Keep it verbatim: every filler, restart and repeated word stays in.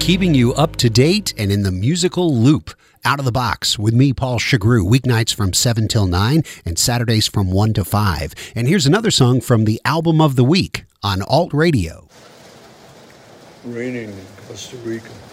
keeping you up to date and in the musical loop. Out of the Box with me, Paul Chagru, weeknights from seven till nine and Saturdays from one to five. And here's another song from the album of the week on Alt Radio. Raining in Costa Rica.